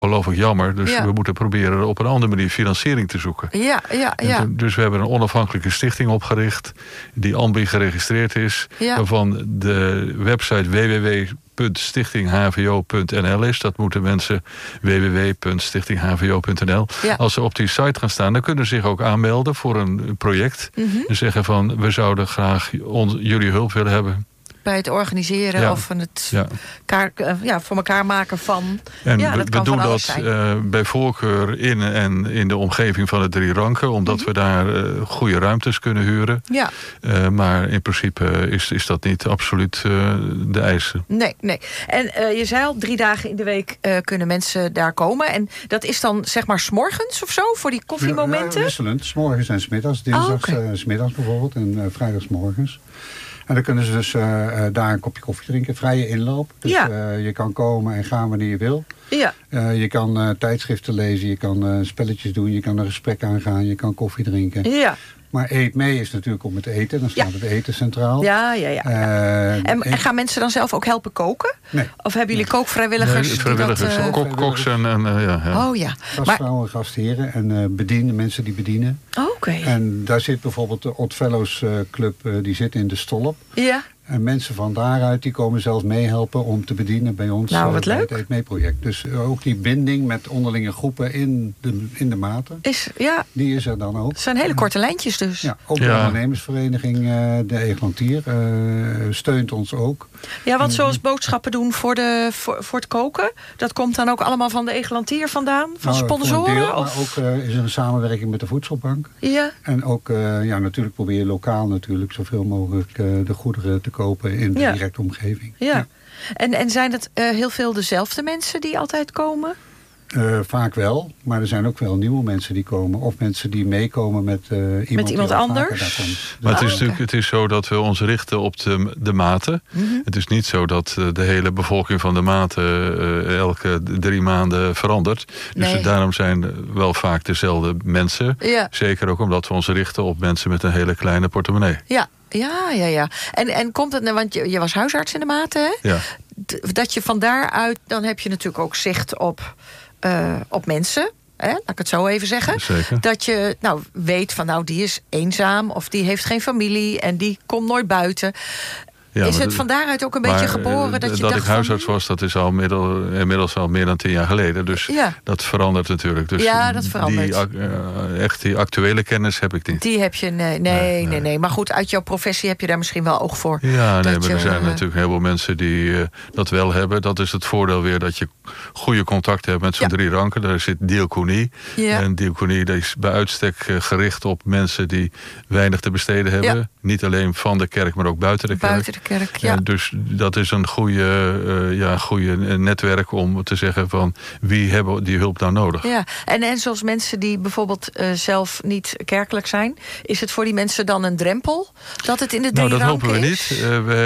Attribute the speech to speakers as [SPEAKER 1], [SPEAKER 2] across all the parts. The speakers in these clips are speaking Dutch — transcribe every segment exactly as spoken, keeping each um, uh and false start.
[SPEAKER 1] ongelooflijk jammer. Dus
[SPEAKER 2] ja.
[SPEAKER 1] we moeten proberen op een andere manier financiering te zoeken.
[SPEAKER 2] Ja, ja, ja.
[SPEAKER 1] En dus we hebben een onafhankelijke stichting opgericht die ANBI geregistreerd is.
[SPEAKER 2] Ja.
[SPEAKER 1] Waarvan de website w w w punt stichting h v o punt n l is. Dat moeten mensen w w w punt stichting h v o punt n l.
[SPEAKER 2] Ja.
[SPEAKER 1] Als ze op die site gaan staan, dan kunnen ze zich ook aanmelden voor een project.
[SPEAKER 2] Mm-hmm.
[SPEAKER 1] En zeggen van, we zouden graag ons, jullie hulp willen hebben.
[SPEAKER 2] Bij het organiseren
[SPEAKER 1] Ja.
[SPEAKER 2] of van het
[SPEAKER 1] Ja.
[SPEAKER 2] kaar, ja, voor elkaar maken van...
[SPEAKER 1] En
[SPEAKER 2] ja,
[SPEAKER 1] we,
[SPEAKER 2] dat
[SPEAKER 1] we
[SPEAKER 2] kan
[SPEAKER 1] doen
[SPEAKER 2] van alles
[SPEAKER 1] dat
[SPEAKER 2] zijn.
[SPEAKER 1] uh, bij voorkeur in en in de omgeving van de Drie Ranken. Omdat
[SPEAKER 2] Mm-hmm.
[SPEAKER 1] we daar uh, goede ruimtes kunnen huren.
[SPEAKER 2] Ja.
[SPEAKER 1] Uh, maar in principe is, is dat niet absoluut uh, de eisen.
[SPEAKER 2] Nee, nee. En uh, je zei al, drie dagen in de week uh, kunnen mensen daar komen. En dat is dan zeg maar 's morgens of zo, voor die koffiemomenten?
[SPEAKER 3] Ja, wisselend. 's morgens en 's middags. Dinsdags,
[SPEAKER 2] oh, okay.
[SPEAKER 3] uh, 's middags bijvoorbeeld. En uh, vrijdags morgens. En dan kunnen ze dus uh, uh, daar een kopje koffie drinken. Vrije inloop. Dus
[SPEAKER 2] ja.
[SPEAKER 3] uh, je kan komen en gaan wanneer je wil.
[SPEAKER 2] Ja.
[SPEAKER 3] Uh, je kan uh, tijdschriften lezen. Je kan uh, spelletjes doen. Je kan een gesprek aangaan. Je kan koffie drinken.
[SPEAKER 2] Ja.
[SPEAKER 3] Maar eet mee is natuurlijk om het eten. Dan staat
[SPEAKER 2] ja.
[SPEAKER 3] het eten centraal.
[SPEAKER 2] Ja, ja, ja.
[SPEAKER 3] Uh,
[SPEAKER 2] en, en gaan mensen dan zelf ook helpen koken?
[SPEAKER 3] Nee.
[SPEAKER 2] Of hebben jullie kookvrijwilligers?
[SPEAKER 1] Nee, vrijwilligers.
[SPEAKER 2] Die dat, uh...
[SPEAKER 1] Kok, koks en... en uh, ja, ja.
[SPEAKER 2] Oh ja.
[SPEAKER 3] Gastvrouwen, maar... gastheren en uh, bedienen, mensen die bedienen.
[SPEAKER 2] Oké. Okay.
[SPEAKER 3] En daar zit bijvoorbeeld de Odd Fellows uh, Club, uh, die zit in de Stolp.
[SPEAKER 2] Ja.
[SPEAKER 3] En mensen van daaruit die komen zelfs meehelpen om te bedienen bij ons.
[SPEAKER 2] Nou, wat
[SPEAKER 3] uh,
[SPEAKER 2] leuk.
[SPEAKER 3] Het Eet Mee project. Dus uh, ook die binding met onderlinge groepen in de, in de maten.
[SPEAKER 2] Is, ja.
[SPEAKER 3] Die is er dan ook.
[SPEAKER 2] Het zijn hele korte lijntjes dus.
[SPEAKER 3] Ja, ook de
[SPEAKER 1] ja.
[SPEAKER 3] ondernemersvereniging uh, De Eglantier uh, steunt ons ook.
[SPEAKER 2] Ja, want zoals boodschappen doen voor, de, voor, voor het koken... dat komt dan ook allemaal van de Eglantier vandaan? Van
[SPEAKER 3] nou,
[SPEAKER 2] sponsoren?
[SPEAKER 3] Deel,
[SPEAKER 2] of?
[SPEAKER 3] maar ook uh, is er een samenwerking met de Voedselbank.
[SPEAKER 2] Ja.
[SPEAKER 3] En ook, uh, ja, natuurlijk probeer je lokaal natuurlijk zoveel mogelijk uh, de goederen te kopen in de
[SPEAKER 2] ja.
[SPEAKER 3] directe omgeving.
[SPEAKER 2] Ja. ja. En, en zijn het uh, heel veel dezelfde mensen die altijd komen?
[SPEAKER 3] Uh, vaak wel, maar er zijn ook wel nieuwe mensen die komen. Of mensen die meekomen met uh, iemand,
[SPEAKER 2] met iemand
[SPEAKER 3] die
[SPEAKER 2] anders.
[SPEAKER 3] Daar komt.
[SPEAKER 1] Maar het is
[SPEAKER 2] oh,
[SPEAKER 1] natuurlijk
[SPEAKER 2] okay.
[SPEAKER 1] het is zo dat we ons richten op de, de maten.
[SPEAKER 2] Mm-hmm.
[SPEAKER 1] Het is niet zo dat de hele bevolking van de maten uh, elke drie maanden verandert. Dus
[SPEAKER 2] nee.
[SPEAKER 1] daarom zijn wel vaak dezelfde mensen.
[SPEAKER 2] Ja.
[SPEAKER 1] Zeker ook omdat we ons richten op mensen met een hele kleine portemonnee.
[SPEAKER 2] Ja, ja, ja. ja. En, en komt het, want je, je was huisarts in de Maten, hè?
[SPEAKER 1] Ja.
[SPEAKER 2] Dat je van daaruit, dan heb je natuurlijk ook zicht op... Uh, op mensen, hè? Laat ik het zo even zeggen.
[SPEAKER 1] Zeker.
[SPEAKER 2] Dat je nou weet van nou die is eenzaam of die heeft geen familie en die komt nooit buiten. Ja, is het de, van daaruit ook een beetje geboren dat je
[SPEAKER 1] dat
[SPEAKER 2] dacht
[SPEAKER 1] ik huisarts
[SPEAKER 2] van,
[SPEAKER 1] was, dat is al middel, inmiddels al meer dan tien jaar geleden. Dus
[SPEAKER 2] ja.
[SPEAKER 1] dat verandert natuurlijk. Dus
[SPEAKER 2] ja, dat verandert.
[SPEAKER 1] Die, uh, echt die actuele kennis heb ik niet.
[SPEAKER 2] Die heb je, nee, nee, nee, nee, nee. Maar goed, uit jouw professie heb je daar misschien wel oog voor.
[SPEAKER 1] Ja, nee, maar
[SPEAKER 2] je,
[SPEAKER 1] er zijn
[SPEAKER 2] uh,
[SPEAKER 1] natuurlijk heel veel mensen die uh, dat wel hebben. Dat is het voordeel weer dat je goede contact hebt met zo'n ja. drie ranken. Daar zit diaconie.
[SPEAKER 2] Ja.
[SPEAKER 1] En diaconie dat is bij uitstek uh, gericht op mensen die weinig te besteden hebben. Ja. Niet alleen van de kerk, maar ook buiten de kerk.
[SPEAKER 2] Buiten de kerk, ja.
[SPEAKER 1] En dus dat is een goede, uh, ja, goede netwerk om te zeggen van wie hebben die hulp nou nodig.
[SPEAKER 2] Ja, en, en zoals mensen die bijvoorbeeld uh, zelf niet kerkelijk zijn, is het voor die mensen dan een drempel dat het in de drie
[SPEAKER 1] Nou, dat hopen we
[SPEAKER 2] is?
[SPEAKER 1] niet. Uh, we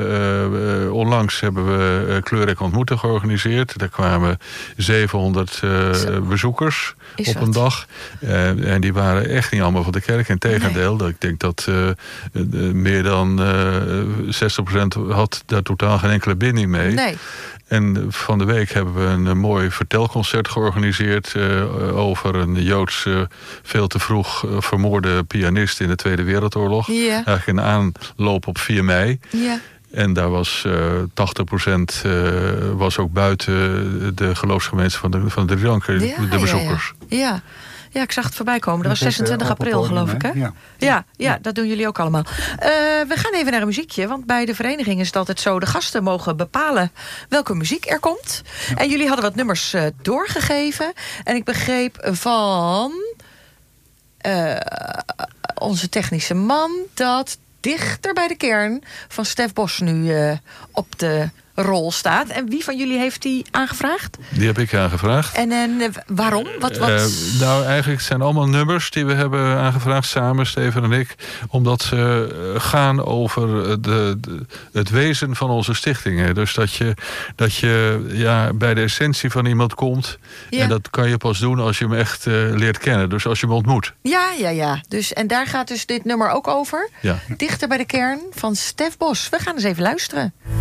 [SPEAKER 1] hebben uh, onlangs hebben we uh, kleurrijk ontmoeten georganiseerd. Daar kwamen zevenhonderd uh, bezoekers
[SPEAKER 2] is
[SPEAKER 1] op
[SPEAKER 2] wat.
[SPEAKER 1] een dag. Uh, en die waren echt niet allemaal van de kerk. Integendeel, nee. Ik denk dat uh, uh, meer dan uh, zestig procent had daar totaal geen enkele binding mee.
[SPEAKER 2] Nee.
[SPEAKER 1] En van de week hebben we een, een mooi vertelconcert georganiseerd uh, over een Joods uh, veel te vroeg uh, vermoorde pianist in de Tweede Wereldoorlog.
[SPEAKER 2] Ja.
[SPEAKER 1] Eigenlijk een aanloop op vier mei.
[SPEAKER 2] Ja.
[SPEAKER 1] En daar was uh, tachtig procent uh, was ook buiten de geloofsgemeenschap van de, van de Drie Ranken,
[SPEAKER 2] ja,
[SPEAKER 1] de bezoekers.
[SPEAKER 2] Ja, ja. ja. Ja, ik zag het voorbij komen. Dat was zesentwintig april, geloof ik, hè?
[SPEAKER 3] Ja.
[SPEAKER 2] Ja, ja, dat doen jullie ook allemaal. Uh, we gaan even naar een muziekje, want bij de vereniging is het altijd zo, de gasten mogen bepalen welke muziek er komt. Ja. En jullie hadden wat nummers uh, doorgegeven. En ik begreep van uh, onze technische man dat Dichter bij de Kern van Stef Bos nu uh, op de rol staat. En wie van jullie heeft die aangevraagd?
[SPEAKER 1] Die heb ik aangevraagd.
[SPEAKER 2] En, en waarom? Wat, wat?
[SPEAKER 1] Uh, nou, eigenlijk zijn allemaal nummers die we hebben aangevraagd samen, Steven en ik. Omdat ze gaan over de, de, het wezen van onze stichtingen. Dus dat je, dat je ja, bij de essentie van iemand komt. Ja. En dat kan je pas doen als je hem echt uh, leert kennen. Dus als je hem ontmoet.
[SPEAKER 2] Ja, ja, ja. Dus, en daar gaat dus dit nummer ook over.
[SPEAKER 1] Ja.
[SPEAKER 2] Dichter bij de Kern van Stef Bos. We gaan eens even luisteren.